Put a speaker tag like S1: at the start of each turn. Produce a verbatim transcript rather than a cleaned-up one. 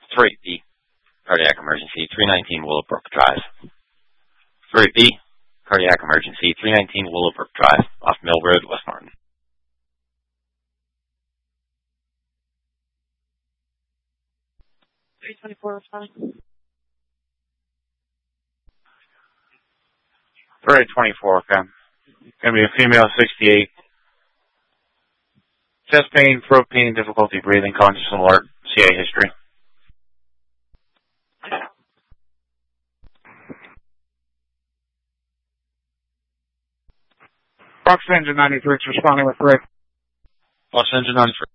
S1: three B, cardiac emergency, three nineteen Willowbrook Drive. three B, cardiac emergency, three nineteen Willowbrook Drive, off Mill Road, West Norton.
S2: three twenty-four responding.
S3: three twenty-four, okay. Gonna be a female, sixty-eight. Chest pain, throat pain, difficulty breathing, conscious alert, C A history. Fox Engine ninety-three is responding with Rick.
S1: Fox Engine ninety-three.